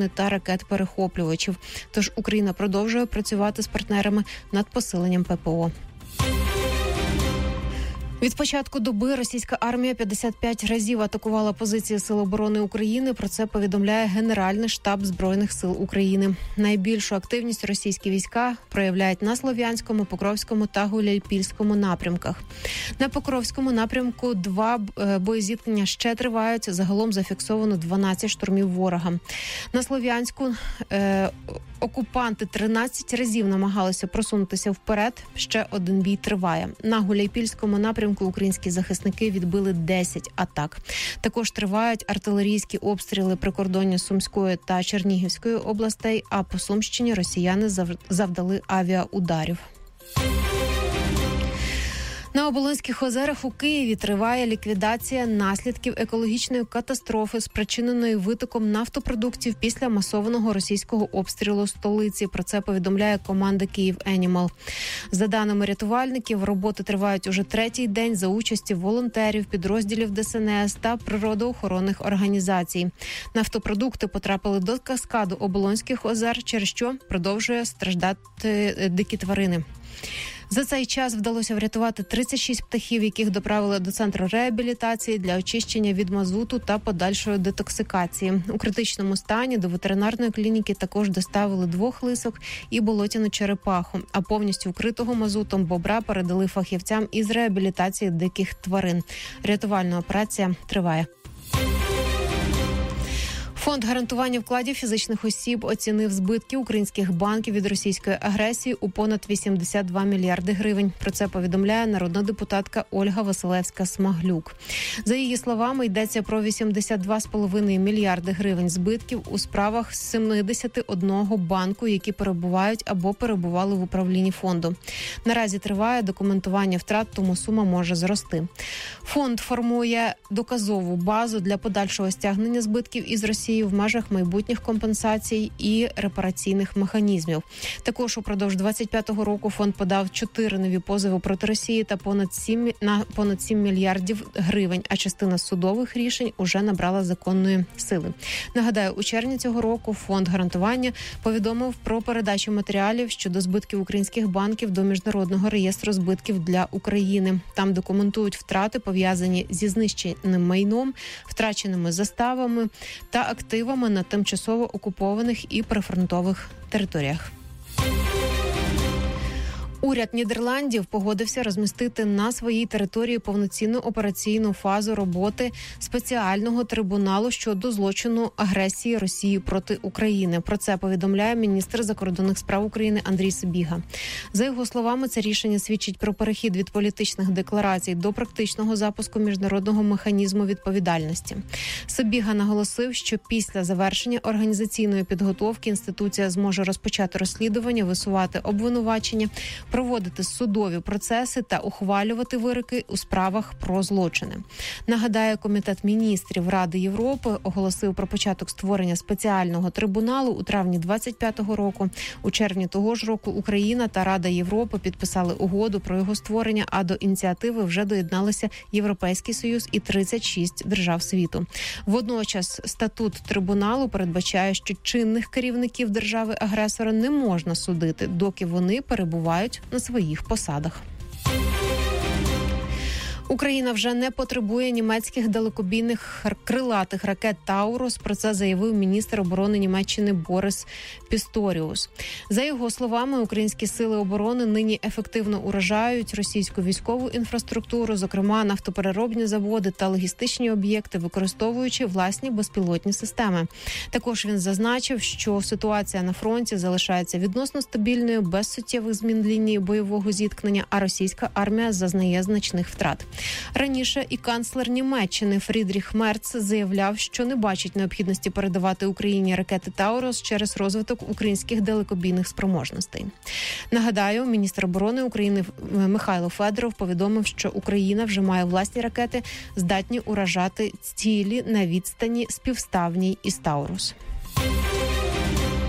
дрони та ракет-перехоплювачів. Тож Україна продовжує працювати з партнерами над посиленням ППО. Від початку доби російська армія 55 разів атакувала позиції Сил оборони України. Про це повідомляє Генеральний штаб Збройних сил України. Найбільшу активність російські війська проявляють на Слов'янському, Покровському та Гуляйпільському напрямках. На Покровському напрямку 2 боєзіткнення ще тривають. Загалом зафіксовано 12 штурмів ворога. На Слов'янську окупанти 13 разів намагалися просунутися вперед. Ще один бій триває. На Гуляйпільському напрямку українські захисники відбили 10 атак. Також тривають артилерійські обстріли прикордоння Сумської та Чернігівської областей, а по Сумщині росіяни завдали авіаударів. На Оболонських озерах у Києві триває ліквідація наслідків екологічної катастрофи, спричиненої витоком нафтопродуктів після масованого російського обстрілу столиці. Про це повідомляє команда «Київенімал». За даними рятувальників, роботи тривають уже 3-й день за участі волонтерів, підрозділів ДСНС та природоохоронних організацій. Нафтопродукти потрапили до каскаду Оболонських озер, через що продовжує страждати дикі тварини. За цей час вдалося врятувати 36 птахів, яких доправили до центру реабілітації для очищення від мазуту та подальшої детоксикації. У критичному стані до ветеринарної клініки також доставили 2 лисок і болотяну черепаху, а повністю вкритого мазутом бобра передали фахівцям із реабілітації диких тварин. Рятувальна операція триває. Фонд гарантування вкладів фізичних осіб оцінив збитки українських банків від російської агресії у понад 82 мільярди гривень. Про це повідомляє народна депутатка Ольга Василевська-Смаглюк. За її словами, йдеться про 82,5 мільярди гривень збитків у справах з 71 банку, які перебувають або перебували в управлінні фонду. Наразі триває документування втрат, тому сума може зрости. Фонд формує доказову базу для подальшого стягнення збитків із Росії в межах майбутніх компенсацій і репараційних механізмів. Також упродовж 25-го року фонд подав 4 нові позови проти Росії та понад 7 мільярдів гривень, а частина судових рішень уже набрала законної сили. Нагадаю, у червні цього року фонд гарантування повідомив про передачу матеріалів щодо збитків українських банків до Міжнародного реєстру збитків для України. Там документують втрати, пов'язані зі знищеним майном, втраченими заставами та активами на тимчасово окупованих і прифронтових територіях. Уряд Нідерландів погодився розмістити на своїй території повноцінну операційну фазу роботи спеціального трибуналу щодо злочину агресії Росії проти України. Про це повідомляє міністр закордонних справ України Андрій Сибіга. За його словами, це рішення свідчить про перехід від політичних декларацій до практичного запуску міжнародного механізму відповідальності. Сибіга наголосив, що після завершення організаційної підготовки інституція зможе розпочати розслідування, висувати обвинувачення, проводити судові процеси та ухвалювати вироки у справах про злочини. Нагадаю, Комітет міністрів Ради Європи оголосив про початок створення спеціального трибуналу у травні 25-го року. У червні того ж року Україна та Рада Європи підписали угоду про його створення, а до ініціативи вже доєдналися Європейський Союз і 36 держав світу. Водночас статут трибуналу передбачає, що чинних керівників держави-агресора не можна судити, доки вони перебувають на своїх посадах. Україна вже не потребує німецьких далекобійних крилатих ракет «Таурус». Про це заявив міністр оборони Німеччини Борис Пісторіус. За його словами, українські сили оборони нині ефективно уражають російську військову інфраструктуру, зокрема нафтопереробні заводи та логістичні об'єкти, використовуючи власні безпілотні системи. Також він зазначив, що ситуація на фронті залишається відносно стабільною, без суттєвих змін лінії бойового зіткнення, а російська армія зазнає значних втрат. Раніше і канцлер Німеччини Фрідріх Мерц заявляв, що не бачить необхідності передавати Україні ракети «Таурус» через розвиток українських далекобійних спроможностей. Нагадаю, міністр оборони України Михайло Федоров повідомив, що Україна вже має власні ракети, здатні уражати цілі на відстані співставній із «Таурус».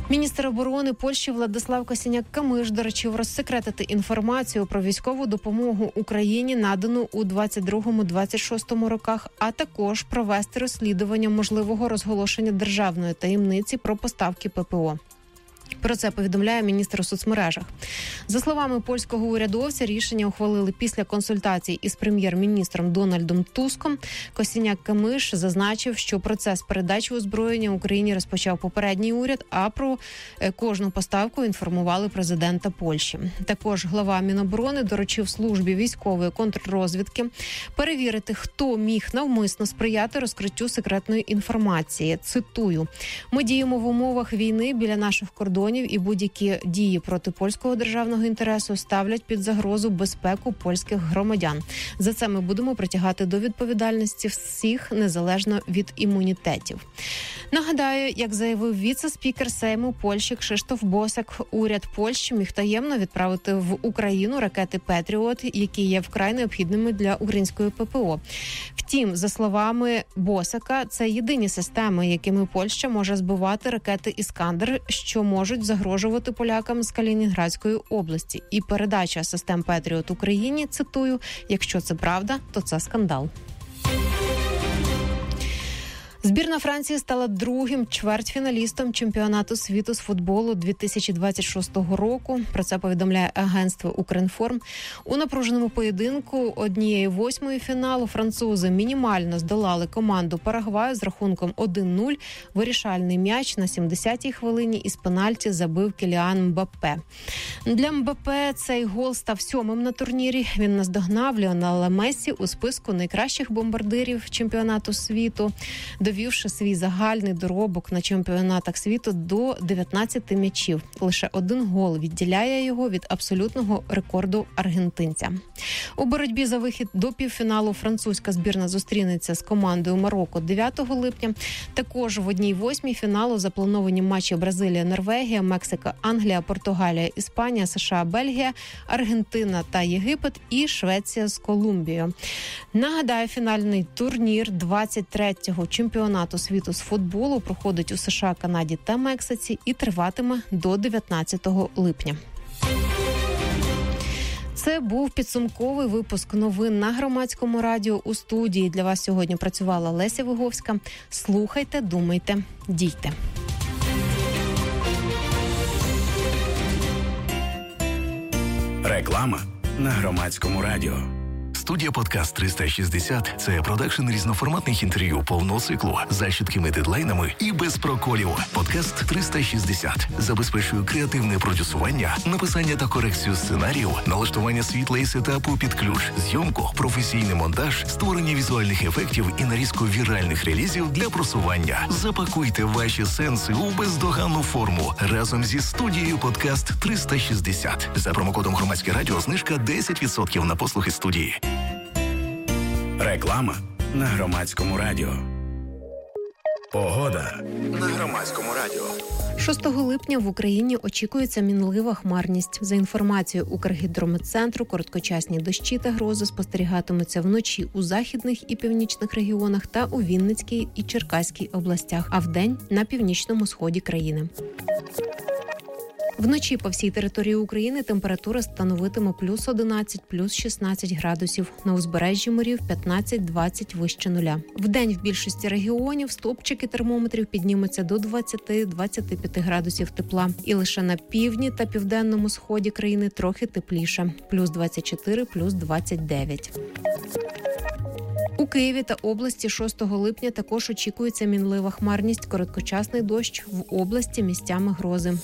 Міністр оборони Польщі Владислав Косіняк-Камиш доручив розсекретити інформацію про військову допомогу Україні, надану у 22-26 роках, а також провести розслідування можливого розголошення державної таємниці про поставки ППО. Про це повідомляє міністр у соцмережах. За словами польського урядовця, рішення ухвалили після консультацій із прем'єр-міністром Дональдом Туском. Косіняк-Камиш зазначив, що процес передачі озброєння Україні розпочав попередній уряд, а про кожну поставку інформували президента Польщі. Також глава Міноборони доручив службі військової контррозвідки перевірити, хто міг навмисно сприяти розкриттю секретної інформації. Цитую: «Ми діємо в умовах війни біля наших кордонів, і будь-які дії проти польського державного інтересу ставлять під загрозу безпеку польських громадян. За це ми будемо притягати до відповідальності всіх, незалежно від імунітетів». Нагадаю, як заявив віце-спікер Сейму Польщі Кшиштоф Босак, уряд Польщі міг таємно відправити в Україну ракети «Петріот», які є вкрай необхідними для української ППО. Втім, за словами Босака, це єдині системи, якими Польща може збивати ракети «Іскандер», що можуть загрожувати полякам з Калінінградської області. І передача систем «Петріот» Україні, цитую, «якщо це правда, то це скандал». Збірна Франції стала другим чвертьфіналістом чемпіонату світу з футболу 2026 року. Про це повідомляє агентство «Укрінформ». У напруженому поєдинку 1/8 фіналу французи мінімально здолали команду Парагваю з рахунком 1-0. Вирішальний м'яч на 70-й хвилині із пенальті забив Кіліан Мбаппе. Для Мбаппе цей гол став 7-м на турнірі. Він наздогнав Ліонела Мессі у списку найкращих бомбардирів чемпіонату світу, довівши свій загальний доробок на чемпіонатах світу до 19 м'ячів. Лише один гол відділяє його від абсолютного рекорду аргентинця. У боротьбі за вихід до півфіналу французька збірна зустрінеться з командою Марокко 9 липня. Також в 1/8 фіналу заплановані матчі Бразилія-Норвегія, Мексика-Англія, Португалія, Іспанія, США-Бельгія, Аргентина та Єгипет і Швеція з Колумбією. Нагадаю, фінальний турнір 23-го чемпіонату світу з футболу проходить у США, Канаді та Мексиці і триватиме до 19 липня. Це був підсумковий випуск новин на Громадському радіо. У студії для вас сьогодні працювала Леся Виговська. Слухайте, думайте, дійте. Реклама на Громадському радіо. Студія «Подкаст 360» – це продакшн різноформатних інтерв'ю повного циклу за чіткими дедлайнами і без проколів. «Подкаст 360» забезпечує креативне продюсування, написання та корекцію сценаріїв, налаштування світла і сетапу під ключ, зйомку, професійний монтаж, створення візуальних ефектів і нарізку віральних релізів для просування. Запакуйте ваші сенси у бездоганну форму разом зі студією «Подкаст 360». За промокодом «Громадське радіо» знижка 10% на послуги студії. Реклама на Громадському радіо. Погода на Громадському радіо. 6 липня в Україні очікується мінлива хмарність. За інформацією Укргідрометцентру, короткочасні дощі та грози спостерігатимуться вночі у західних і північних регіонах та у Вінницькій і Черкаській областях, а вдень на північному сході країни. Вночі по всій території України температура становитиме плюс 11, плюс 16 градусів. На узбережжі морів 15-20 вище нуля. Вдень в більшості регіонів стовпчики термометрів піднімуться до 20-25 градусів тепла. І лише на півдні та південному сході країни трохи тепліше. Плюс 24, плюс 29. У Києві та області 6 липня також очікується мінлива хмарність, короткочасний дощ, в області місцями грози.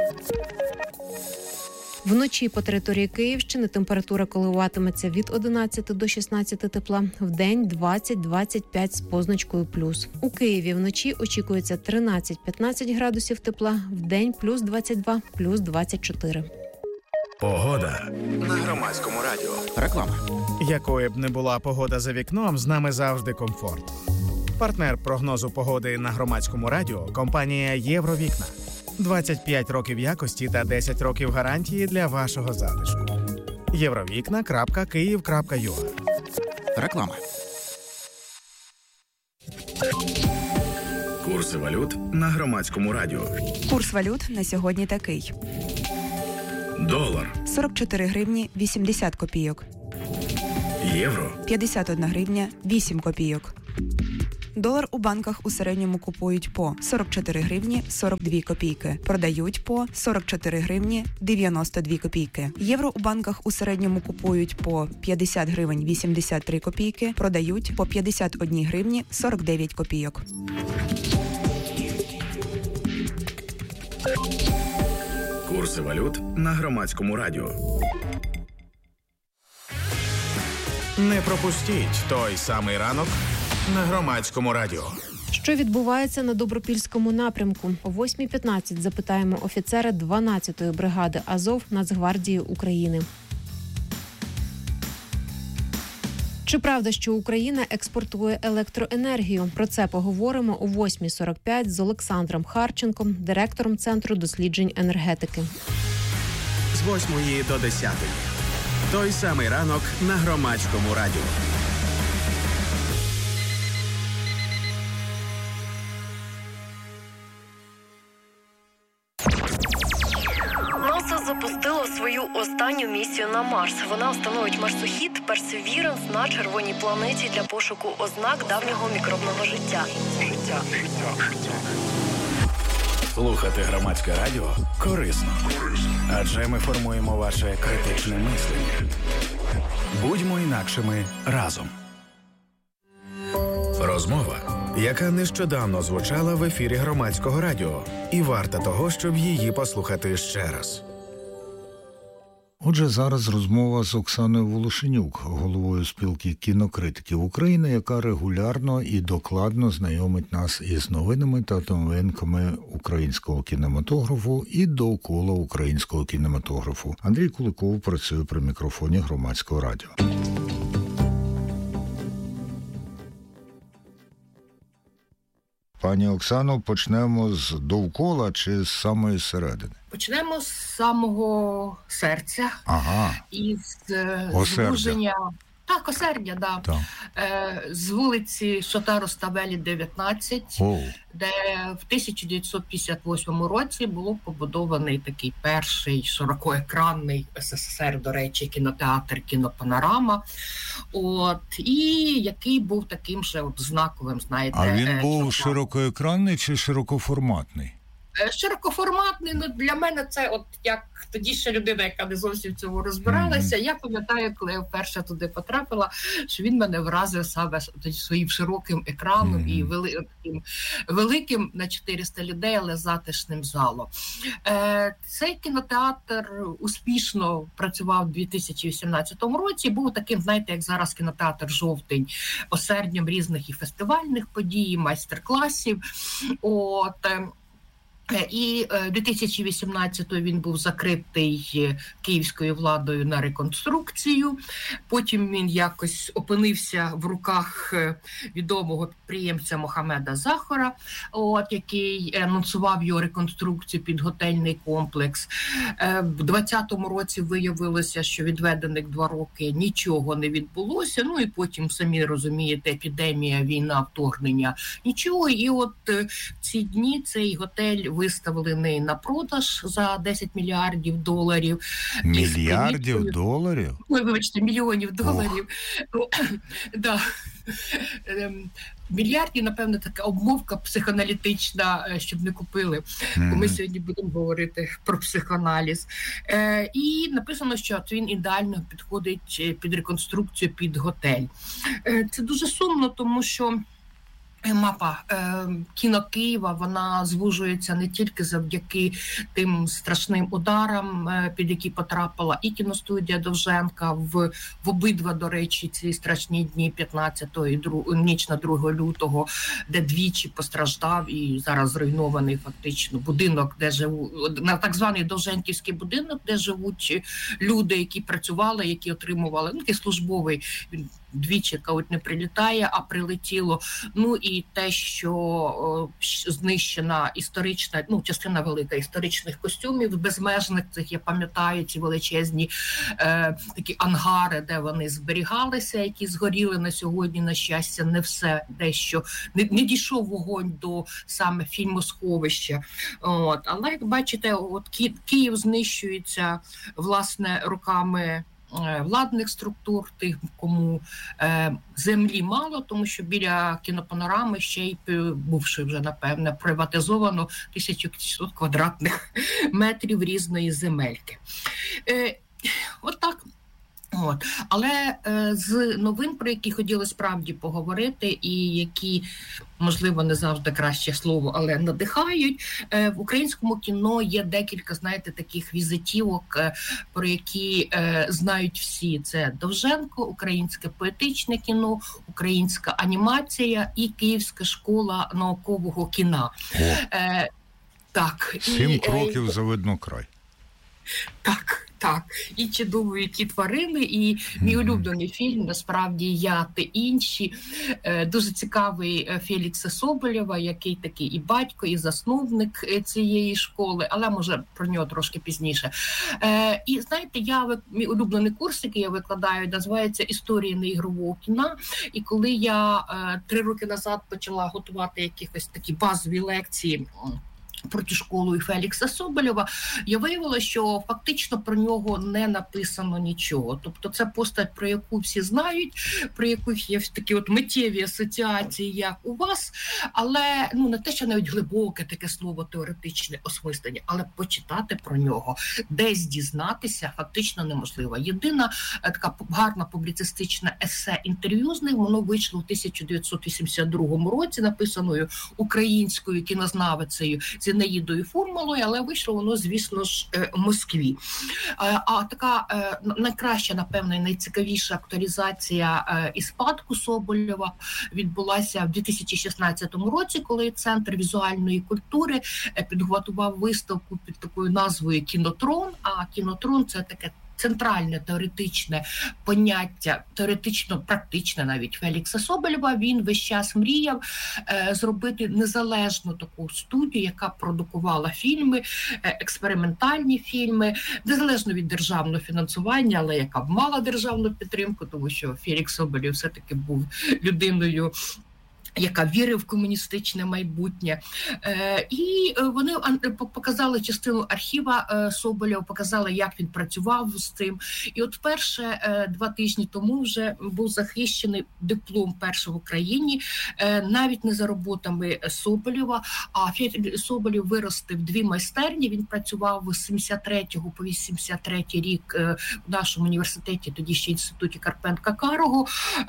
Вночі по території Київщини температура коливатиметься від 11 до 16 тепла, вдень 20-25 з позначкою плюс. У Києві вночі очікується 13-15 градусів тепла, вдень плюс 22, плюс 24. Погода на Громадському радіо. Реклама. Якою б не була погода за вікном, з нами завжди комфорт. Партнер прогнозу погоди на Громадському радіо – компанія «Євровікна». 25 років якості та 10 років гарантії для вашого затишку. Євровікна.Київ.ua. Реклама. Курс Курси валют на Громадському радіо. Курс валют на сьогодні такий. Долар 44 гривні 80 копійок. Євро 51 гривня 8 копійок. Долар у банках у середньому купують по 44 гривні 42 копійки. Продають по 44 гривні 92 копійки. Євро у банках у середньому купують по 50 гривень 83 копійки. Продають по 51 гривні 49 копійок. Курси валют на Громадському радіо. Не пропустіть той самий ранок на Громадському радіо. Що відбувається на Добропільському напрямку? О 8:15 запитаємо офіцера 12-ї бригади Азов Нацгвардії України. Чи правда, що Україна експортує електроенергію? Про це поговоримо о 8:45 з Олександром Харченком, директором Центру досліджень енергетики. З 8 до 10. Той самий ранок на Громадському радіо. НАСА запустило свою останню місію на Марс. Вона встановить марсохід Perseverance на червоній планеті для пошуку ознак давнього мікробного життя. Слухати Громадське радіо корисно. Адже ми формуємо ваше критичне мислення. Будьмо інакшими разом. Розмова, яка нещодавно звучала в ефірі Громадського радіо. І варта того, щоб її послухати ще раз. Отже, зараз розмова з Оксаною Волошенюк, головою спілки кінокритиків України, яка регулярно і докладно знайомить нас із новинами та новинками українського кінематографу і довкола українського кінематографу. Андрій Куликов працює при мікрофоні Громадського радіо. Пані Оксано, почнемо з довкола чи з самої середини? Почнемо з самого серця. Ага. Із Осердя. звуження. Так, Осердя, да. Так. З вулиці Шота Руставелі, 19, де в 1958 році було побудований такий перший широкоекранний СССР, до речі, кінотеатр «Кінопанорама», і який був таким же знаковим, знаєте. А він був широкоекранний чи широкоформатний? Широкоформатний, для мене це як тоді ще людина, яка не зовсім в цьому розбиралася. Я пам'ятаю, коли я вперше туди потрапила, що він мене вразив саме своїм широким екраном і великим на 400 людей, але затишним залом. Цей кінотеатр успішно працював у 2018 році, був таким, знаєте, як зараз кінотеатр «Жовтень», осердям різних і фестивальних подій, і майстер-класів. І 2018-го він був закритий київською владою на реконструкцію. Потім він якось опинився в руках відомого підприємця Мохамеда Захора, який анонсував його реконструкцію під готельний комплекс. В 2020 році виявилося, що відведених 2 роки нічого не відбулося. І потім, самі розумієте, епідемія, війна, вторгнення, нічого. І в ці дні цей готель виставлений на продаж за $10 мільярдів. Мільярдів доларів? Ой, вибачте, мільйонів доларів. Да. Мільярдів, напевно, така обмовка психоаналітична, щоб не купили. Бо ми сьогодні будемо говорити про психоаналіз. І написано, що він ідеально підходить під реконструкцію, під готель. Це дуже сумно, тому що мапа кіно Києва, вона звужується не тільки завдяки тим страшним ударам, під які потрапила і кіностудія Довженка в обидва, до речі, ці страшні дні 15-го і ніч на 2 лютого, де двічі постраждав і зараз зруйнований фактично будинок, де живуть, так званий Довженківський будинок, де живуть люди, які працювали, які отримували, такий службовий, він двічі не прилітає, а прилетіло. Ну і те, що знищена історична, частина велика історичних костюмів безмежних цих, я пам'ятаю, ці величезні такі ангари, де вони зберігалися, які згоріли на сьогодні, на щастя, не все, дещо не дійшов вогонь до саме фільмосховища. Але, як бачите, Київ знищується, власне, руками владних структур, тих, кому землі мало, тому що біля кінопанорами ще й бувши вже, напевне, приватизовано 1500 квадратних метрів різної земельки. Отак. Але з новин, про які хотіли справді поговорити, і які, можливо, не завжди краще слово, але надихають, в українському кіно є декілька, знаєте, таких візитівок, про які знають всі. Це Довженко, українське поетичне кіно, українська анімація і Київська школа наукового кіна. Так. 7 кроків за Виднокрай. Так, і чудові ті тварини, і мій улюблений фільм, насправді, «Я, ти інші». Дуже цікавий Фелікса Соболєва, який такий і батько, і засновник цієї школи, але, може, про нього трошки пізніше. І, знаєте, мій улюблений курс, який я викладаю, називається «Історія неігрового кіна». І коли я 3 роки назад почала готувати якісь такі базові лекції про цю школу і Фелікса Соболєва, я виявила, що фактично про нього не написано нічого. Тобто це постать, про яку всі знають, про яку є такі миттєві асоціації, як у вас, але не те, що навіть глибоке таке слово теоретичне осмислення, але почитати про нього, десь дізнатися фактично неможливо. Єдина така гарна публіцистична есе-інтерв'ю з ним, воно вийшло в 1982 році, написаною українською кінознавицею Зінаїдою Фурмалою, але вийшло воно, звісно ж, в Москві. А така найкраща, напевно, і найцікавіша актуалізація і спадку Соболєва відбулася в 2016 році, коли Центр візуальної культури підготував виставку під такою назвою «Кінотрон», а «Кінотрон» – це таке центральне теоретичне поняття, теоретично-практичне навіть Фелікса Соболєва. Він весь час мріяв зробити незалежну таку студію, яка продукувала фільми, експериментальні фільми, незалежно від державного фінансування, але яка б мала державну підтримку, тому що Фелікс Соболєв все-таки був людиною, яка вірив в комуністичне майбутнє. І вони показали частину архіва Соболєва, показали, як він працював з цим. І от вперше 2 тижні тому вже був захищений диплом перший в Україні, навіть не за роботами Соболєва, а Соболєв виростив 2 майстерні, він працював з 73 по 83 рік в нашому університеті, тоді ще інституті Карпенка-Карого,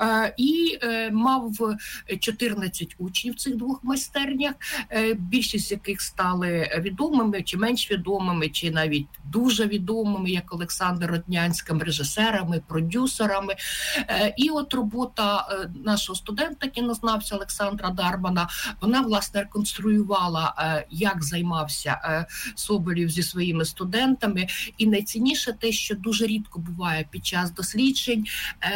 і мав 14 учнів в цих 2 майстернях, більшість з яких стали відомими, чи менш відомими, чи навіть дуже відомими, як Олександр Роднянським, режисерами, продюсерами. І от робота нашого студента, кінознавця Олександра Дармана, вона, власне, реконструювала, як займався Соболєв зі своїми студентами. І найцінніше те, що дуже рідко буває під час досліджень,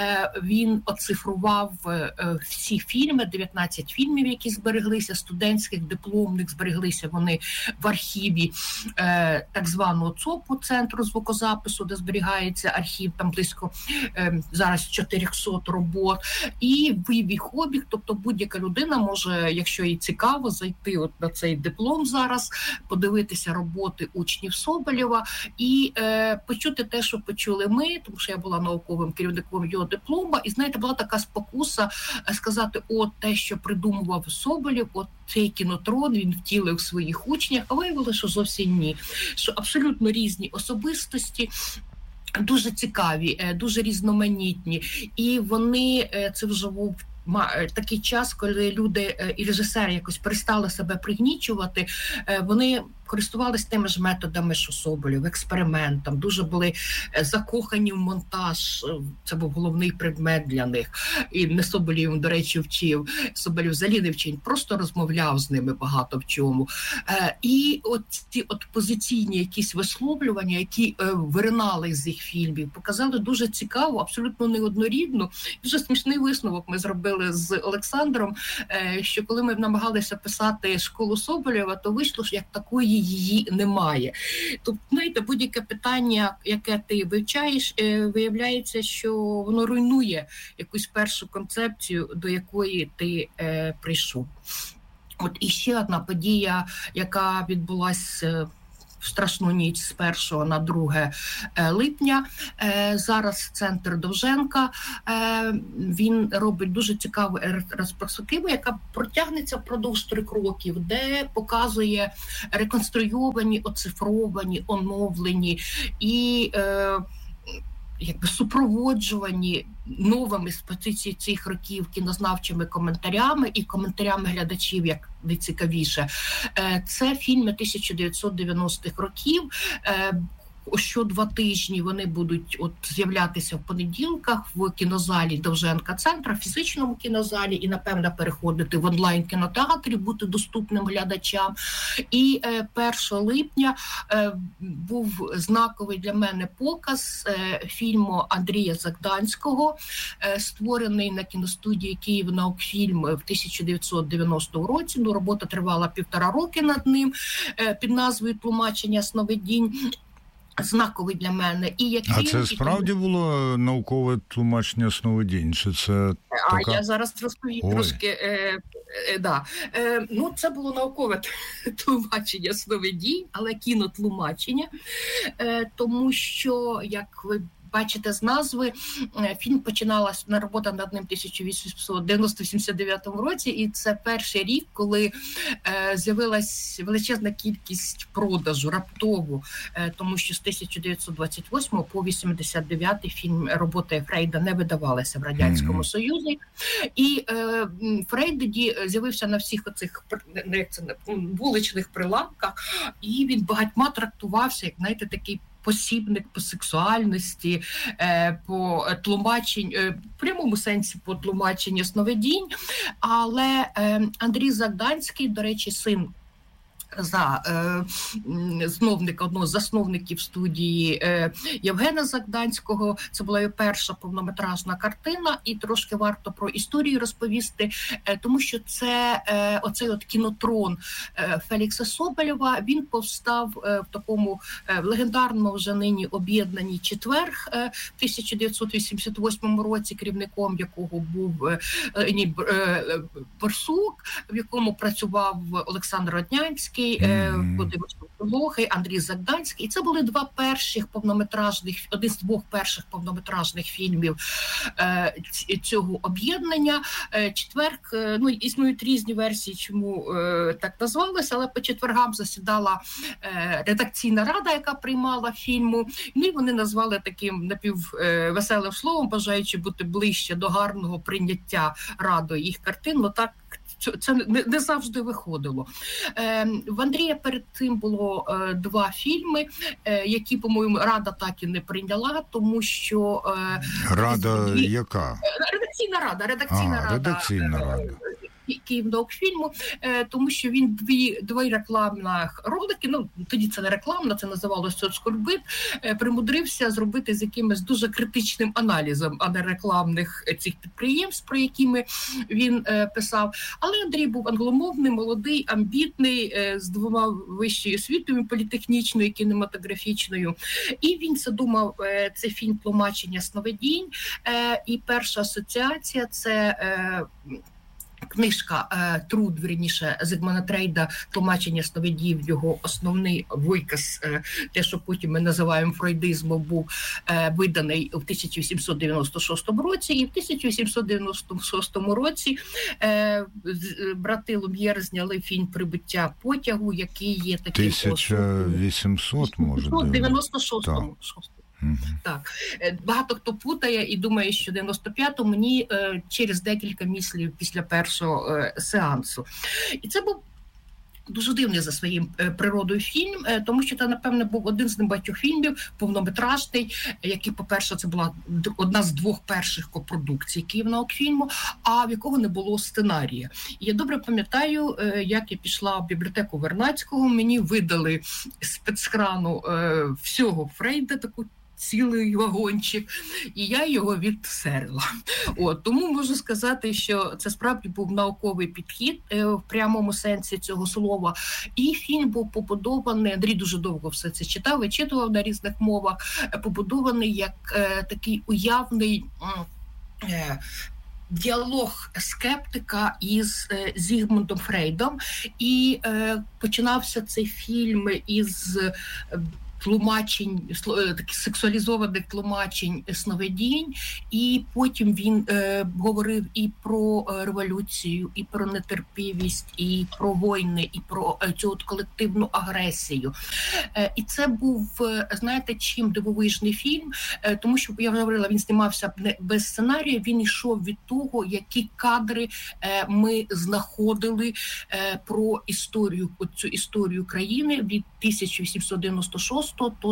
він оцифрував всі фільми, 19 фільмів, які збереглися, студентських, дипломних, збереглися вони в архіві так званого ЦОПу, Центру звукозапису, де зберігається архів, там близько зараз 400 робот, і вивів їх обіг, тобто будь-яка людина може, якщо їй цікаво, зайти от на цей диплом зараз, подивитися роботи учнів Соболєва і почути те, що почули ми, тому що я була науковим керівником його диплома, і, знаєте, була така спокуса сказати, те, що придумував Соболєв, цей кінотрон він втілив в своїх учнях, а виявилося, що зовсім ні. Що абсолютно різні особистості, дуже цікаві, дуже різноманітні. І вони, це вже був такий час, коли люди і режисери якось перестали себе пригнічувати, вони користувалися тими ж методами, що Соболєв, експериментом, дуже були закохані в монтаж, це був головний предмет для них. І не Соболєв, до речі, вчив, Соболєв взагалі не вчив, просто розмовляв з ними багато в чому. І от ці позиційні якісь висловлювання, які виринали з їх фільмів, показали дуже цікаво, абсолютно неоднорідну. Дуже смішний висновок ми зробили з Олександром, що коли ми намагалися писати школу Соболєва, то вийшло, що як такої її немає. Тобто, знаєте, будь-яке питання, яке ти вивчаєш, виявляється, що воно руйнує якусь першу концепцію, до якої ти прийшов. От і ще одна подія, яка відбулася в страшну ніч з 1 на 2 липня. Зараз центр Довженка, він робить дуже цікаву ретроспективу, яка протягнеться впродовж 3 років, де показує реконструйовані, оцифровані, оновлені і якби супроводжувані новими з позиції цих років кінознавчими коментарями і коментарями глядачів, як найцікавіше. Це фільми 1990-х років. Що 2 тижні вони будуть з'являтися в понеділках в кінозалі Довженка центра, в фізичному кінозалі, і, напевно, переходити в онлайн-кінотеатрі, бути доступним глядачам. І 1 липня був знаковий для мене показ фільму Андрія Загданського, створений на кіностудії «Київнаукфільм» в 1990 році. Робота тривала 1,5 роки над ним під назвою «Тлумачення сновидінь». Знаковий для мене. І як а це справді було наукове тлумачення сновидінь? Чи це така... я зараз розповім трошки. Це було наукове тлумачення сновидінь, але кінотлумачення, тому що, як ви бачите з назви, фільм починалася робота над ним в 1889 році, і це перший рік, коли з'явилась величезна кількість продажу раптово, тому що з 1928 по 89 фільм роботи Фрейда не видавалися в Радянському Союзі. І Фрейд з'явився на всіх оцих вуличних прилавках, і він багатьма трактувався, як, знаєте, такий посібник по сексуальності, по тлумаченню, в прямому сенсі по тлумаченню сновидінь. Але Андрій Загданський, до речі, син одного з засновників студії Євгена Загданського. Це була його перша повнометражна картина, і трошки варто про історію розповісти, тому що це оцей кінотрон Фелікса Соболєва, він повстав в такому легендарному вже нині об'єднаній «Четверг» в 1988 році, керівником якого був Борсук, в якому працював Олександр Роднянський, Андрій Загданський. І це були один з 2 перших повнометражних фільмів цього об'єднання. «Четверг», існують різні версії, чому так назвалося, але по четвергам засідала редакційна рада, яка приймала фільму. І вони назвали таким напіввеселим словом, бажаючи бути ближче до гарного прийняття радою їх картин. Так це не завжди виходило. В Андрія перед цим було 2 фільми, які, по-моєму, Рада так і не прийняла, тому що... Рада яка? Редакційна рада. Київнаукфільму, тому що він дві рекламних ролики, тоді це не рекламна, це називалося «Соцкульбит», примудрився зробити з якимось дуже критичним аналізом, а не рекламних цих підприємств, про які він писав. Але Андрій був англомовний, молодий, амбітний, з 2 вищою освітою, політехнічною і кінематографічною. І він задумав цей фільм «Тлумачення сновидінь», і перша асоціація – це... книжка, труд, вірніше, Зигмунда Фрейда «Тлумачення сновидів», його основний виказ, те, що потім ми називаємо фрейдизмом, був виданий у 1896 році, і в 1896 році брати Лум'єр зняли фільм «Прибуття потягу», який є таким... 1800, може? 96-му. Так, багато хто путає і думає, що 95-му, мені через декілька місяців після першого сеансу. І це був дуже дивний за своїм природою фільм, тому що це, напевно, був один з небагатьох фільмів, повнометражний, який, по-перше, це була одна з 2 перших копродукцій Київного фільму, а в якого не було сценарія. І я добре пам'ятаю, як я пішла в бібліотеку Вернадського, мені видали спецхрану всього Фрейда, таку цілий вагончик, і я його відсерила. Тому можу сказати, що це справді був науковий підхід в прямому сенсі цього слова. І фільм був побудований, Андрій дуже довго все це читав, вичитував на різних мовах, побудований як такий уявний діалог скептика із Зігмундом Фрейдом. І починався цей фільм із тлумачень, таких сексуалізованих тлумачень сновидінь, і потім він говорив і про революцію, і про нетерпівість, і про війни, і про цю от колективну агресію. І це був, знаєте, чим дивовижний фільм, тому що, я вже говорила, він знімався без сценарію, він йшов від того, які кадри ми знаходили про історію, цю історію країни від 1896 до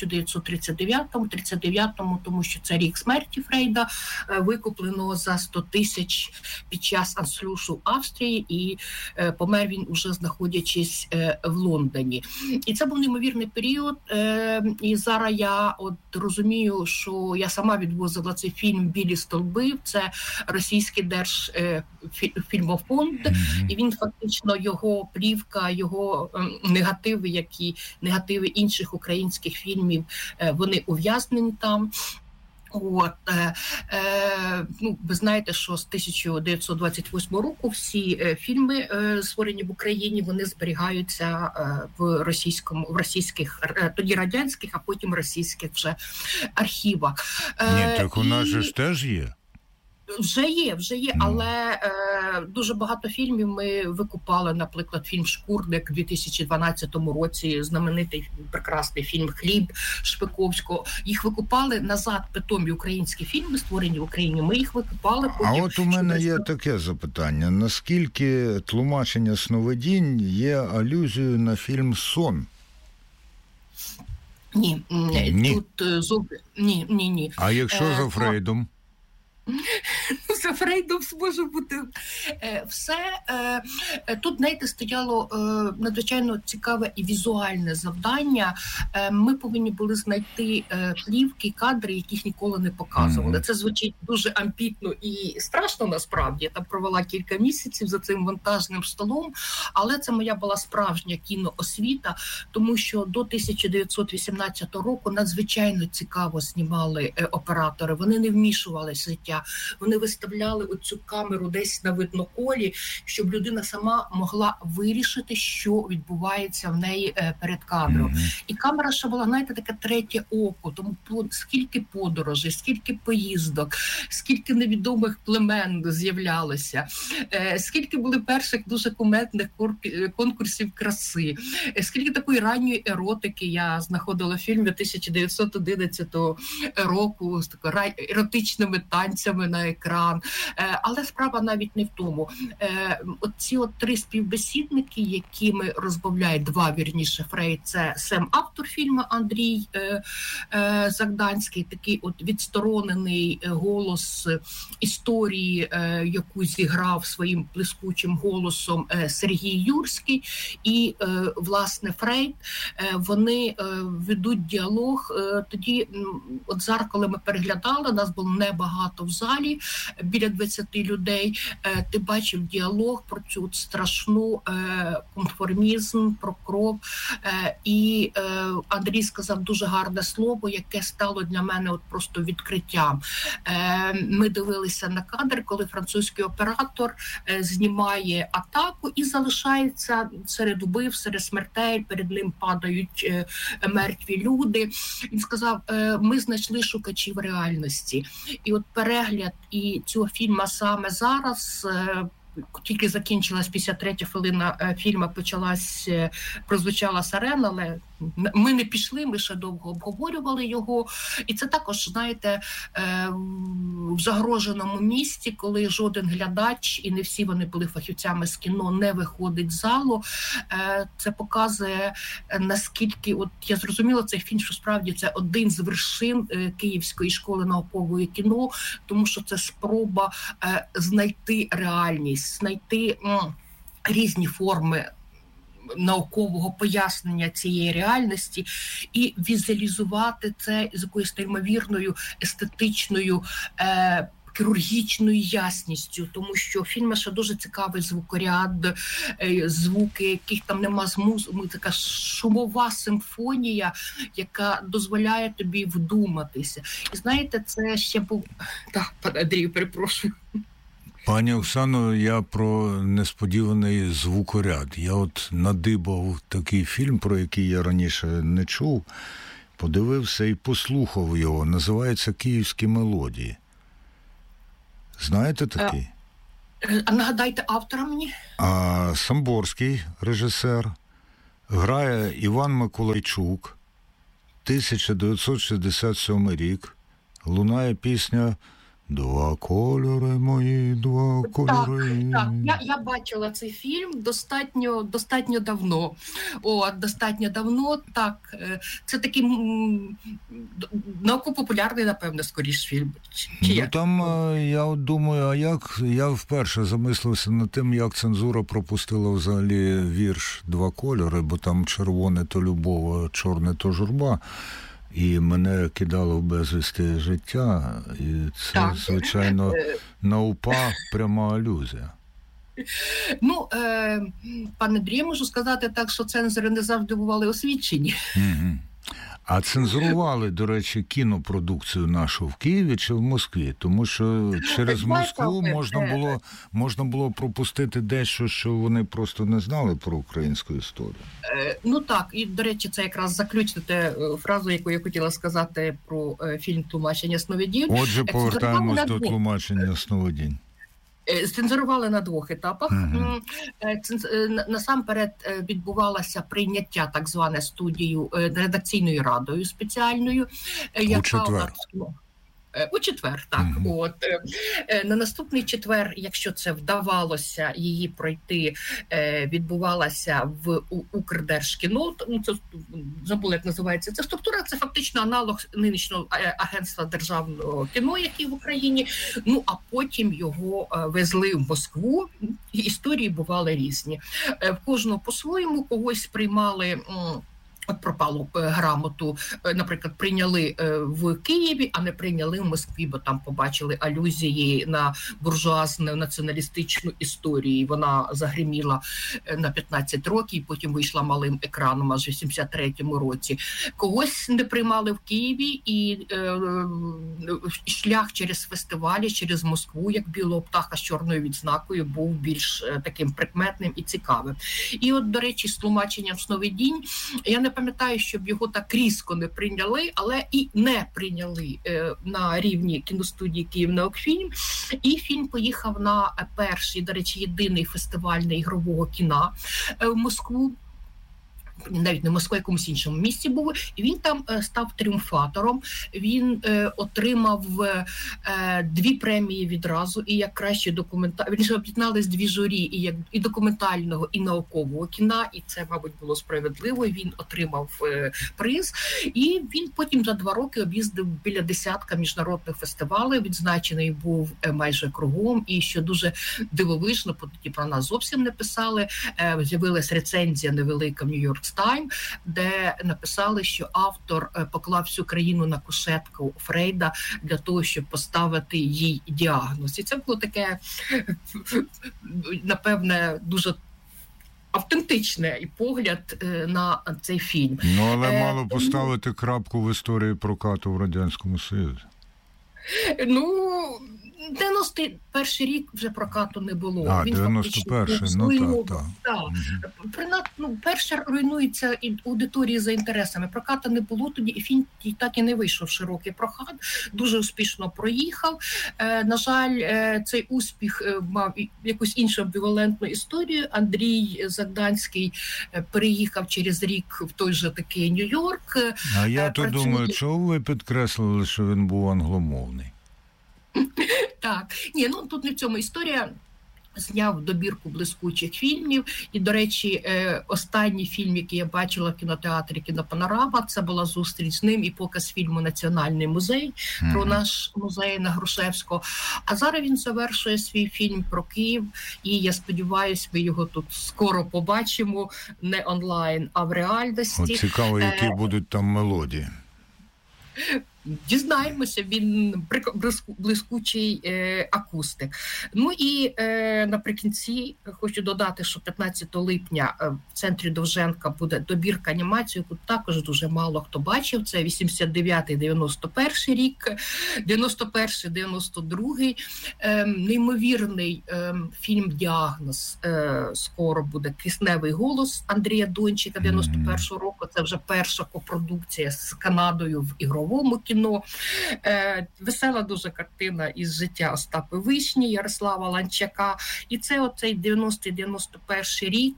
1939-му, тому що це рік смерті Фрейда, викупленого за 100 тисяч під час аншлюсу Австрії, і помер він уже знаходячись в Лондоні. І це був неймовірний період, і зараз я от розумію, що я сама відвозила цей фільм «Білі стовби», це російський держфільмофонд, і він фактично, його плівка, його негативи, як і негативи інших українських фільмів, вони ув'язнені там. Ви знаєте, що з 1928 року всі фільми, створені в Україні, вони зберігаються в російських, тоді радянських, а потім російських вже архівах. Ні, так у нас же ж теж є. Вже є, але дуже багато фільмів ми викупали, наприклад, фільм «Шкурник» у 2012 році, знаменитий прекрасний фільм «Хліб» Шпиковського. Їх викупали назад, питомі українські фільми, створені в Україні, ми їх викупали. Потім, а от у мене є таке запитання. Наскільки тлумачення сновидінь є алюзією на фільм «Сон»? Ні. Ні. А якщо за Фрейдом? За Фрейдом може бути все. Тут, знаєте, стояло надзвичайно цікаве і візуальне завдання. Ми повинні були знайти плівки, кадри, яких ніколи не показували. Це звучить дуже амбітно і страшно насправді. Я там провела кілька місяців за цим монтажним столом, але це моя була справжня кіноосвіта, тому що до 1918 року надзвичайно цікаво знімали оператори. Вони не вмішувалися в життя. Вони виставляли оцю камеру десь на видноколі, щоб людина сама могла вирішити, що відбувається в неї перед кадром. І камера ще була, знаєте, таке третє око, тому скільки подорожей, скільки поїздок, скільки невідомих племен з'являлося, скільки були перших дуже кумедних конкурсів краси, скільки такої ранньої еротики я знаходила в фільмі 1911 року з такими еротичними танцями на екран. Але справа навіть не в тому. Оці от 3 співбесідники, якими розмовляє 2, вірніше, Фрейд, це сам автор фільму Андрій Загданський, такий от відсторонений голос історії, яку зіграв своїм блискучим голосом Сергій Юрський, і, власне, Фрейд. Вони ведуть діалог. Тоді, от зараз, коли ми переглядали, нас було небагато в залі, біля 20 людей, ти бачив діалог про цю страшну конформізм, про кров. І Андрій сказав дуже гарне слово, яке стало для мене от просто відкриттям. Ми дивилися на кадр, коли французький оператор знімає атаку і залишається серед убив, серед смертей, перед ним падають мертві люди. Він сказав, ми знайшли шукачів реальності. І от перегляд і цього фільму саме зараз тільки закінчилась 53-я хвилина фільму, прозвучала сирена, але ми не пішли, ми ще довго обговорювали його. І це також, знаєте, в загроженому місці, коли жоден глядач, і не всі вони були фахівцями з кіно, не виходить з залу. Це показує, наскільки, от я зрозуміла цей фільм, що справді це один з вершин Київської школи наукової кіно, тому що це спроба знайти реальність, знайти різні форми наукового пояснення цієї реальності і візуалізувати це з якоюсь неймовірною естетичною хірургічною ясністю, тому що в фільмі ще дуже цікавий звукоряд, звуки, яких там нема така шумова симфонія, яка дозволяє тобі вдуматися. І знаєте, це ще був... Так, пане Андрію, перепрошую. Пані Оксано, я про несподіваний звукоряд. Я от надибав такий фільм, про який я раніше не чув, подивився і послухав його. Називається «Київські мелодії». Знаєте такий? А нагадайте автора мені. Самборський режисер. Грає Іван Миколайчук. 1967 рік. Лунає пісня «Два кольори мої, два кольори». Так. Я бачила цей фільм достатньо давно. Достатньо давно, так. Це такий науково-популярний, напевно, скоріш фільм. Там, я от думаю, я вперше замислився над тим, як цензура пропустила взагалі вірш «Два кольори», бо там червоне то любов, а чорне то журба. І мене кидало в безвісти життя, і це, так, звичайно, на УПА пряма алюзія. Пане Андрію, можу сказати так, що цензори не завжди бували освічені. Угу. А цензурували, до речі, кінопродукцію нашу в Києві чи в Москві? Тому що через Москву можна було пропустити дещо, що вони просто не знали про українську історію. Так, і, до речі, це якраз заключити фразу, яку я хотіла сказати про фільм «Тлумачення сновидінь». Отже, повертаємось до «Тлумачення сновидінь». Цензурували на двох етапах. Насамперед відбувалося прийняття так зване студією, редакційною радою спеціальною. У четвер, так. На наступний четвер, якщо це вдавалося її пройти, відбувалася в Укрдержкіно. Це забула, як називається ця структура. Це фактично аналог нинішнього агентства державного кіно, який в Україні. А потім його везли в Москву. І історії бували різні. В кожного по-своєму, когось приймали... пропалу грамоту, наприклад, прийняли в Києві, а не прийняли в Москві, бо там побачили алюзії на буржуазну націоналістичну історію. Вона загриміла на 15 років, потім вийшла малим екраном аж в 83-му році. Когось не приймали в Києві, і шлях через фестивалі, через Москву, як білого птаха з чорною відзнакою, був більш таким прикметним і цікавим. І от, до речі, з «Тлумаченням сновидінь» я не пам'ятаю, щоб його так різко не прийняли, але і не прийняли на рівні кіностудії «Київнаукфільм». І фільм поїхав на перший, до речі, єдиний фестиваль ігрового кіна в Москву. Навіть не в Москві, якомусь іншому місці був, і він там став тріумфатором. Він отримав 2 премії відразу, і як кращий він об'єднались 2 журі, і документального, і наукового кіна, і це, мабуть, було справедливо. Він отримав приз, і він потім за 2 роки об'їздив біля 10 міжнародних фестивалів, відзначений був майже кругом, і що дуже дивовижно, тоді про нас зовсім не писали, з'явилась рецензія невелика в Нью-Йорк Тайм, де написали, що автор поклав всю країну на кушетку Фрейда для того, щоб поставити їй діагноз. І це було таке, напевне, дуже автентичний погляд на цей фільм. Але мало поставити крапку в історії прокату в Радянському Союзі. 91-й рік вже прокату не було. Він 91-й, перше руйнується аудиторії за інтересами. Прокату не було тоді, і фільм так і не вийшов в широкий прокат. Дуже успішно проїхав. На жаль, цей успіх мав якусь іншу амбівалентну історію. Андрій Загданський переїхав через рік в той же такий Нью-Йорк. А я то думаю, чого ви підкреслили, що він був англомовний? Так. Тут не в цьому історія. Зняв добірку блискучих фільмів. І, до речі, останній фільм, який я бачила в кінотеатрі «Кінопанорама», це була зустріч з ним і показ фільму «Національний музей» про наш музей на Грушевського. А зараз він завершує свій фільм про Київ. І я сподіваюся, ми його тут скоро побачимо. Не онлайн, а в реальності. Цікаво, які будуть там мелодії. Дізнаємося, він блискучий акустик. І наприкінці хочу додати, що 15 липня в центрі Довженка буде добірка анімації, яку також дуже мало хто бачив. Це 89-91 рік, 91-92. Неймовірний фільм «Діагноз». Скоро буде «Кисневий голос» Андрія Дончика 91-го року. Це вже перша копродукція з Канадою в ігровому кіно. Весела дуже картина із життя Остапа Вишні, Ярослава Ланчака. І це оцей 90-91 рік,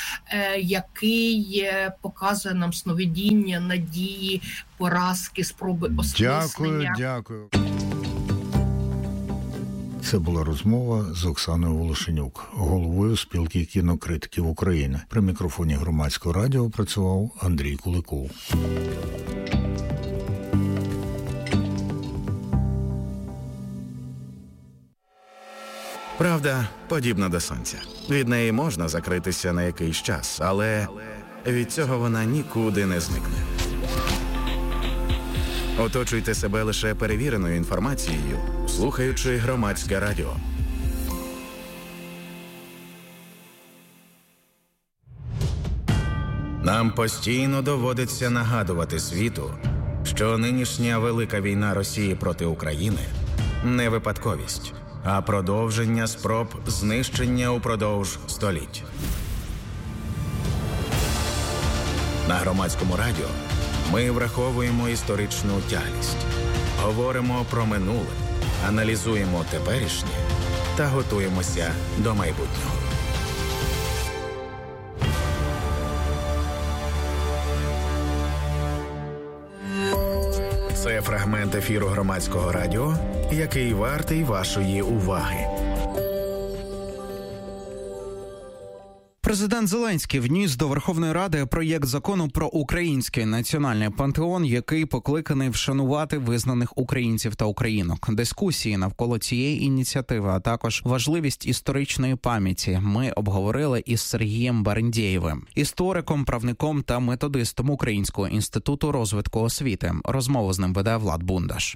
який показує нам сновидіння, надії, поразки, спроби осмислення. Дякую. Це була розмова з Оксаною Волошенюк, головою спілки кінокритиків України. При мікрофоні Громадського радіо працював Андрій Куликов. Правда подібна до сонця. Від неї можна закритися на якийсь час, але від цього вона нікуди не зникне. Оточуйте себе лише перевіреною інформацією, слухаючи Громадське радіо. Нам постійно доводиться нагадувати світу, що нинішня велика війна Росії проти України – не випадковість, а продовження спроб знищення упродовж століть. На Громадському радіо ми враховуємо історичну тяглість, говоримо про минуле, аналізуємо теперішнє та готуємося до майбутнього. Це фрагмент ефіру Громадського радіо, який вартий вашої уваги. Президент Зеленський вніс до Верховної Ради проєкт закону про український національний пантеон, який покликаний вшанувати визнаних українців та українок. Дискусії навколо цієї ініціативи, а також важливість історичної пам'яті ми обговорили із Сергієм Барендєєвим, істориком, правником та методистом Українського інституту розвитку освіти. Розмову з ним веде Влад Бундаш.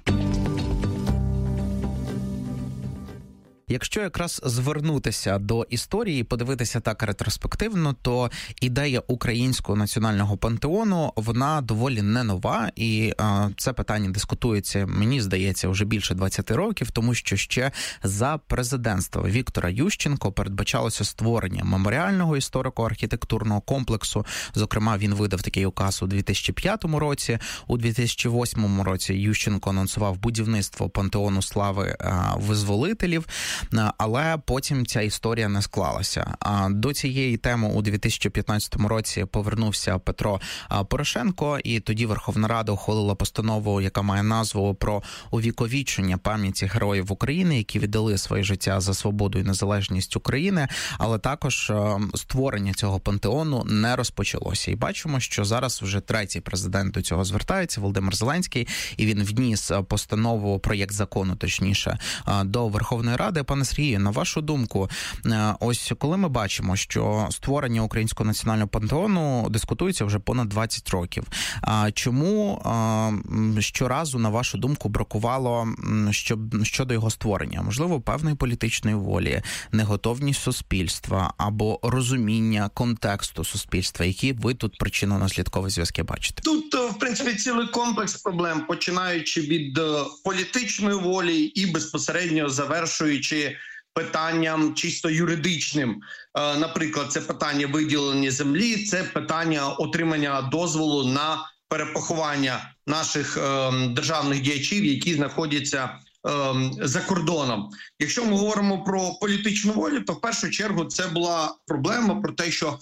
Якщо якраз звернутися до історії і подивитися так ретроспективно, то ідея українського національного пантеону, вона доволі не нова, і це питання дискутується, мені здається, вже більше 20 років, тому що ще за президентства Віктора Ющенко передбачалося створення меморіального історико-архітектурного комплексу. Зокрема, він видав такий указ у 2005 році. У 2008 році Ющенко анонсував будівництво пантеону слави визволителів. Але потім ця історія не склалася. До цієї теми у 2015 році повернувся Петро Порошенко, і тоді Верховна Рада ухвалила постанову, яка має назву про увіковічення пам'яті героїв України, які віддали своє життя за свободу і незалежність України, але також створення цього пантеону не розпочалося. І бачимо, що зараз вже третій президент до цього звертається, Володимир Зеленський, і він вніс постанову, проєкт закону, точніше, до Верховної Ради. пане Сергію, на вашу думку, ось коли ми бачимо, що створення Українського національного пантеону дискутується вже понад 20 років, чому щоразу, на вашу думку, бракувало щодо його створення? Можливо, певної політичної волі, неготовність суспільства або розуміння контексту суспільства? Які ви тут причинно-наслідкові зв'язки бачите? Тут, в принципі, цілий комплекс проблем, починаючи від політичної волі і безпосередньо завершуючи питанням чисто юридичним. Наприклад, це питання виділення землі, це питання отримання дозволу на перепоховання наших державних діячів, які знаходяться за кордоном. Якщо ми говоримо про політичну волю, то в першу чергу це була проблема про те, що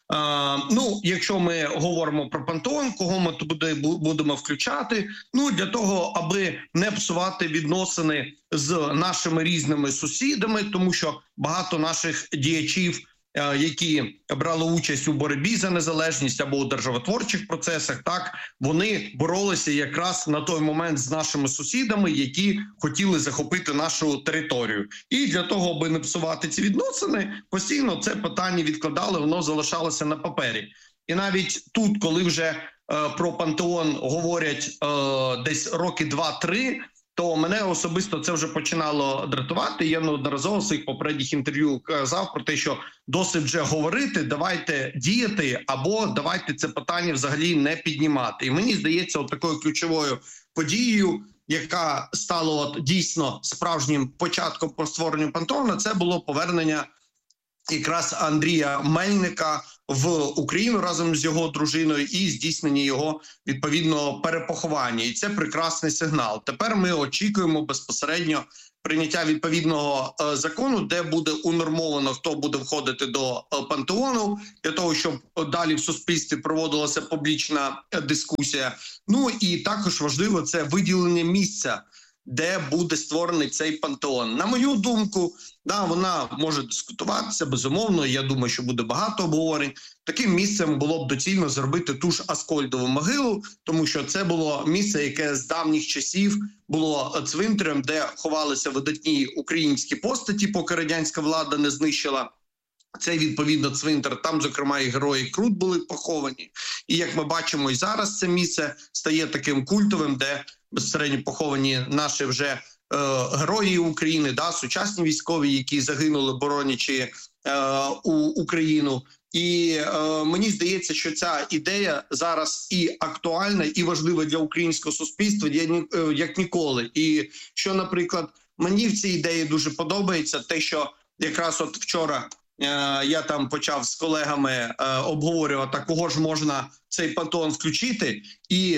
якщо ми говоримо про пантеон, кого ми туди будемо включати, для того, аби не псувати відносини з нашими різними сусідами, тому що багато наших діячів, які брали участь у боротьбі за незалежність або у державотворчих процесах, так, вони боролися якраз на той момент з нашими сусідами, які хотіли захопити нашу територію. І для того, аби не псувати ці відносини, постійно це питання відкладали, воно залишалося на папері. І навіть тут, коли вже про пантеон говорять десь роки 2-3, то мене особисто це вже починало дратувати. Я неодноразово в своїх попередніх інтерв'ю казав про те, що досить вже говорити, давайте діяти, або давайте це питання взагалі не піднімати. І мені здається, такою ключовою подією, яка стала дійсно справжнім початком по створенню пантеону, це було повернення якраз Андрія Мельника в Україну разом з його дружиною і здійснення його відповідного перепоховання. І це прекрасний сигнал. Тепер ми очікуємо безпосередньо прийняття відповідного закону, де буде унормовано, хто буде входити до пантеону, для того, щоб далі в суспільстві проводилася публічна дискусія. І також важливо це виділення місця, де буде створений цей пантеон. На мою думку, вона може дискутуватися, безумовно, я думаю, що буде багато обговорень. Таким місцем було б доцільно зробити ту ж Аскольдову могилу, тому що це було місце, яке з давніх часів було цвинтарем, де ховалися видатні українські постаті, поки радянська влада не знищила цей, відповідно, цвинтар. Там, зокрема, і герої Крут були поховані. І, як ми бачимо, і зараз це місце стає таким культовим, де безпосередньо поховані наші вже герої України, сучасні військові, які загинули, боронячи Україну. І мені здається, що ця ідея зараз і актуальна, і важлива для українського суспільства, як ніколи. І що, наприклад, мені в цій ідеї дуже подобається, те, що якраз от вчора я там почав з колегами обговорювати, кого ж можна цей пантеон включити, і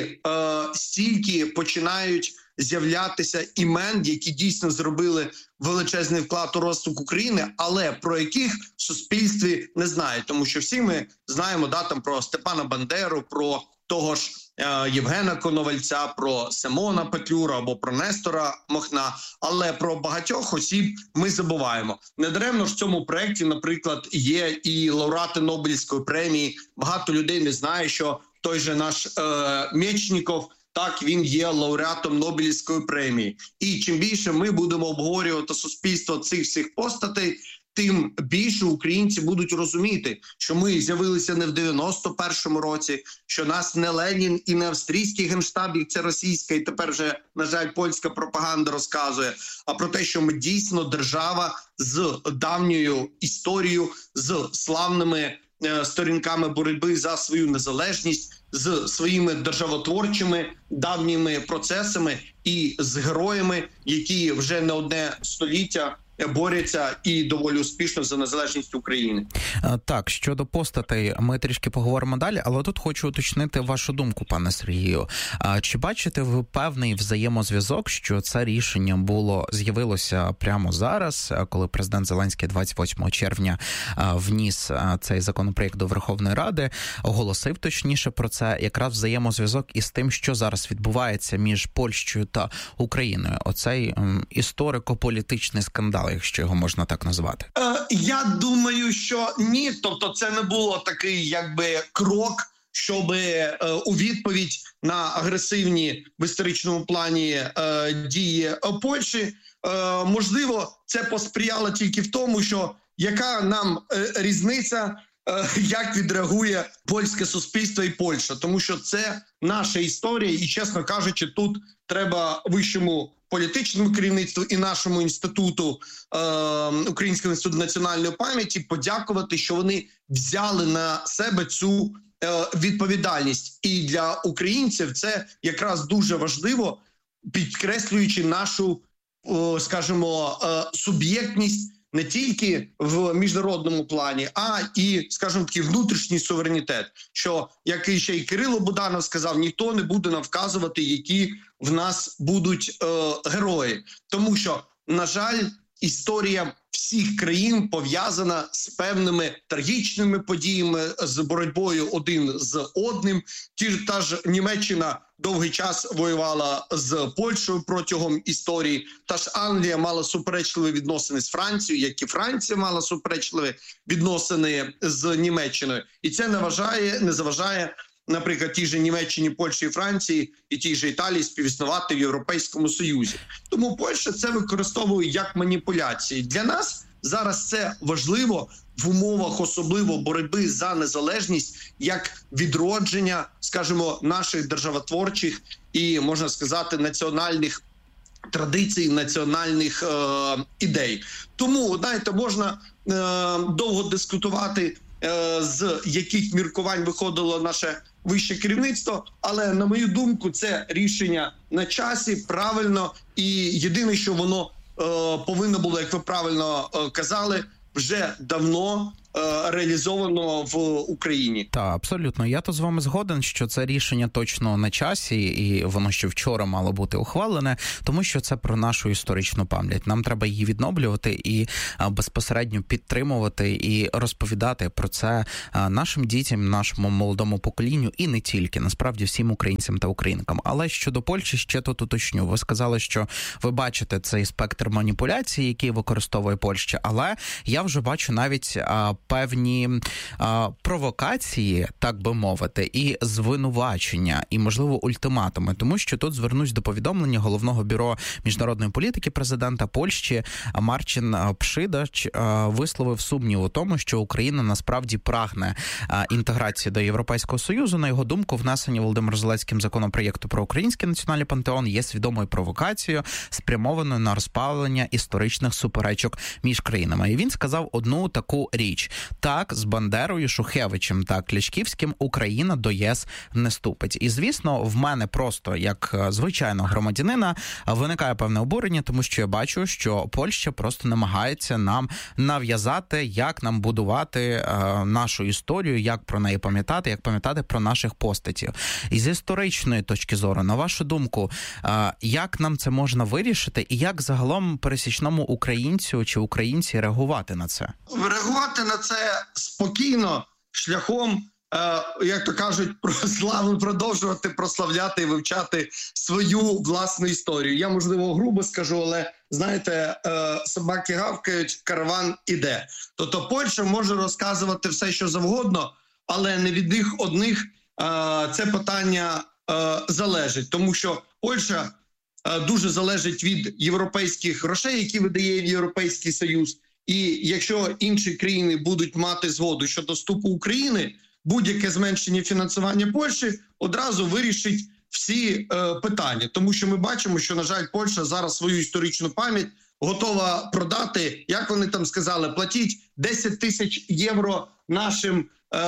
стільки починають з'являтися імен, які дійсно зробили величезний вклад у розвиток України, але про яких в суспільстві не знають. Тому що всі ми знаємо там про Степана Бандеру, про того ж Євгена Коновальця, про Симона Петлюра або про Нестора Мохна, але про багатьох осіб ми забуваємо. Недаремно ж в цьому проєкті, наприклад, є і лауреати Нобелівської премії. Багато людей не знає, що той же наш Мечніков, так, він є лауреатом Нобелівської премії. І чим більше ми будемо обговорювати суспільство цих всіх постатей, тим більше українці будуть розуміти, що ми з'явилися не в 91-му році, що нас не Ленін і не австрійський генштаб, як це російська і тепер вже, на жаль, польська пропаганда розказує, а про те, що ми дійсно держава з давньою історією, з славними сторінками боротьби за свою незалежність, з своїми державотворчими давніми процесами і з героями, які вже не одне століття борються і доволі успішно за незалежність України. Так, щодо постатей ми трішки поговоримо далі, але тут хочу уточнити вашу думку, пане Сергію. Чи бачите ви певний взаємозв'язок, що це рішення з'явилося прямо зараз, коли президент Зеленський 28 червня вніс цей законопроєкт до Верховної Ради, оголосив точніше про це, якраз взаємозв'язок із тим, що зараз відбувається між Польщею та Україною? Оцей історико-політичний скандал, якщо його можна так назвати? Я думаю, що ні. Тобто це не було такий, крок, щоб у відповідь на агресивні в історичному плані дії Польщі, можливо, це посприяло тільки в тому, що яка нам різниця, як відреагує польське суспільство і Польща, тому що це наша історія, і, чесно кажучи, тут треба вищому політичному керівництву і нашому інституту, Українському інституту національної пам'яті, подякувати, що вони взяли на себе цю відповідальність. І для українців це якраз дуже важливо, підкреслюючи нашу, скажімо, суб'єктність не тільки в міжнародному плані, а і, скажімо, такий внутрішній суверенітет, що, як і ще й Кирило Буданов сказав, ніхто не буде нам вказувати, які в нас будуть герої. Тому що, на жаль, історія всіх країн пов'язана з певними трагічними подіями, з боротьбою один з одним. Та ж Німеччина довгий час воювала з Польщею протягом історії. Та ж Англія мала суперечливі відносини з Францією, як і Франція мала суперечливі відносини з Німеччиною. І це не заважає, наприклад, тій же Німеччині, Польщі і Франції і тій же Італії співіснувати в Європейському Союзі. Тому Польща це використовує як маніпуляції. Для нас зараз це важливо в умовах особливо боротьби за незалежність, як відродження, скажімо, наших державотворчих і, можна сказати, національних традицій, національних ідей. Тому, знаєте, можна довго дискутувати, з яких міркувань виходило наше вище керівництво, але, на мою думку, це рішення на часі, правильно, і єдине, що воно повинно було, як ви правильно казали, вже давно реалізовано в Україні. Так, абсолютно. Я то з вами згоден, що це рішення точно на часі, і воно ще вчора мало бути ухвалене, тому що це про нашу історичну пам'ять. Нам треба її відновлювати і безпосередньо підтримувати і розповідати про це нашим дітям, нашому молодому поколінню і не тільки, насправді, всім українцям та українкам. Але щодо Польщі ще тут уточню. Ви сказали, що ви бачите цей спектр маніпуляцій, який використовує Польща, але я вже бачу навіть певні провокації, так би мовити, і звинувачення, і, можливо, ультиматуми. Тому що тут звернусь до повідомлення Головного бюро міжнародної політики президента Польщі Марчин Пшидач висловив сумнів у тому, що Україна насправді прагне інтеграції до Європейського Союзу. На його думку, внесення Володимиром Зеленським законопроєкту про Український національний пантеон є свідомою провокацією, спрямованою на розпалення історичних суперечок між країнами. І він сказав одну таку річ. Так, з Бандерою, Шухевичем та Клячківським Україна до ЄС не ступить. І, звісно, в мене просто, як звичайного громадянина, виникає певне обурення, тому що я бачу, що Польща просто намагається нам нав'язати, як нам будувати нашу історію, як про неї пам'ятати, як пам'ятати про наших постатів. І з історичної точки зору, на вашу думку, як нам це можна вирішити і як загалом пересічному українцю чи українці реагувати на це? Реагувати на це спокійно, шляхом, як то кажуть, продовжувати прославляти і вивчати свою власну історію. Я, можливо, грубо скажу, але, знаєте, собаки гавкають, караван іде. Тобто Польща може розказувати все, що завгодно, але не від них одних це питання залежить. Тому що Польща дуже залежить від європейських грошей, які видає Європейський Союз. І якщо інші країни будуть мати згоду щодо вступу України, будь-яке зменшення фінансування Польщі одразу вирішить всі питання. Тому що ми бачимо, що, на жаль, Польща зараз свою історичну пам'ять готова продати, як вони там сказали, платіть 10 тисяч євро нашим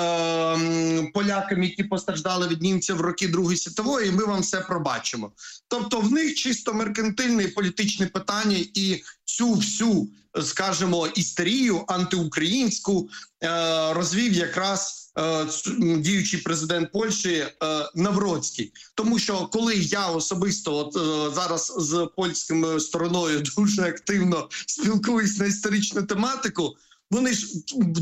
полякам, які постраждали від німців в роки Другої світової, і ми вам все пробачимо. Тобто в них чисто меркантильне політичне питання, і цю всю, скажімо, істерію антиукраїнську розвів якраз діючий президент Польщі Навроцький. Тому що коли я особисто зараз з польською стороною дуже активно спілкуюсь на історичну тематику, вони ж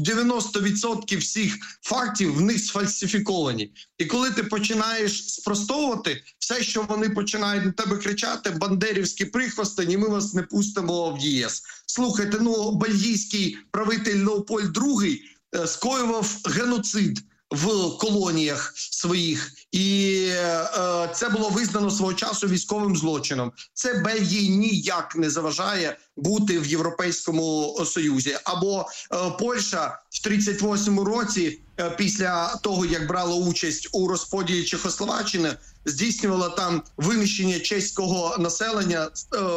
90% всіх фактів в них сфальсифіковані. І коли ти починаєш спростовувати, все, що вони починають на тебе кричати, бандерівські прихвостені, ми вас не пустимо в ЄС. Слухайте, бельгійський правитель Леопольд II скоював геноцид в колоніях своїх, і це було визнано свого часу військовим злочином. Це Бельгії ніяк не заважає бути в Європейському Союзі. Або Польща в 1938 році, після того, як брала участь у розподілі Чехословаччини, здійснювала там винищення чеського населення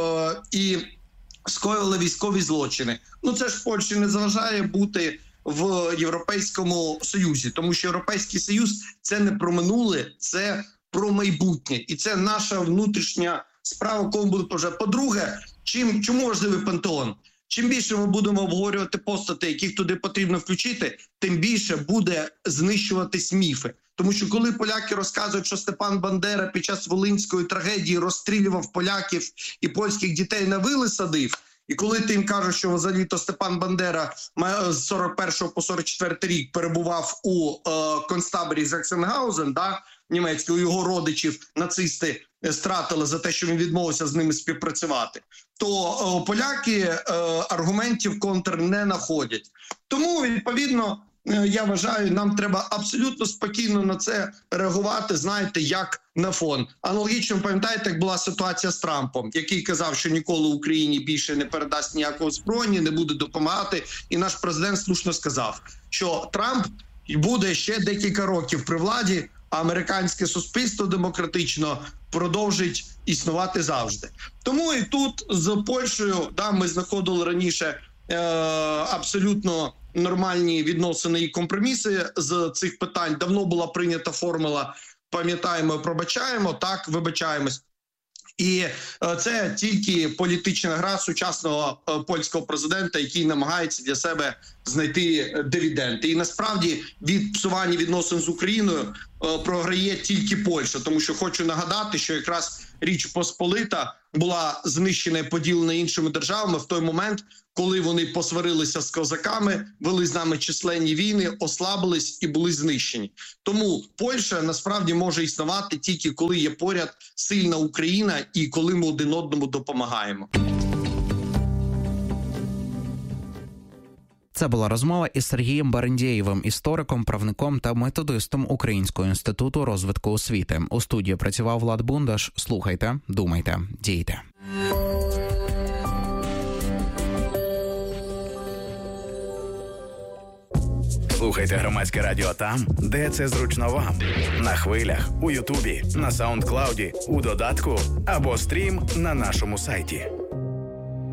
і скоїли військові злочини. Ну це ж Польщі не заважає бути в Європейському Союзі, тому що Європейський Союз – це не про минуле, це про майбутнє. І це наша внутрішня справа, кому буде вже. По-друге, чому важливий пантеон? Чим більше ми будемо обговорювати постати, яких туди потрібно включити, тим більше буде знищуватись міфи. Тому що коли поляки розказують, що Степан Бандера під час Волинської трагедії розстрілював поляків і польських дітей на вили садив, і коли ти їм кажеш, що взагалі-то Степан Бандера з 41 по 44 рік перебував у концтаборі Заксенгаузен, німецький, у його родичів нацисти стратили за те, що він відмовився з ними співпрацювати, то поляки аргументів контр не знаходять. Тому, відповідно, я вважаю, нам треба абсолютно спокійно на це реагувати, знаєте, як на фон. Аналогічно, пам'ятаєте, як була ситуація з Трампом, який казав, що ніколи Україні більше не передасть ніякого озброєння, не буде допомагати. І наш президент слушно сказав, що Трамп буде ще декілька років при владі, а американське суспільство демократично продовжить існувати завжди. Тому і тут з Польщею, ми знаходили раніше абсолютно нормальні відносини і компроміси з цих питань. Давно була прийнята формула «пам'ятаємо, пробачаємо», так, вибачаємось. І це тільки політична гра сучасного польського президента, який намагається для себе знайти дивіденди. І насправді від псування відносин з Україною програє тільки Польща, тому що хочу нагадати, що якраз Річ Посполита була знищена і поділена іншими державами в той момент, коли вони посварилися з козаками, вели з нами численні війни, ослабились і були знищені. Тому Польща насправді може існувати тільки коли є поряд сильна Україна і коли ми один одному допомагаємо. Це була розмова із Сергієм Барендєєвим, істориком, правником та методистом Українського інституту розвитку освіти. У студії працював Влад Бундаш. Слухайте, думайте, дійте. Слухайте Громадське радіо там, де це зручно вам. На хвилях, у Ютубі, на Саундклауді, у додатку або стрім на нашому сайті.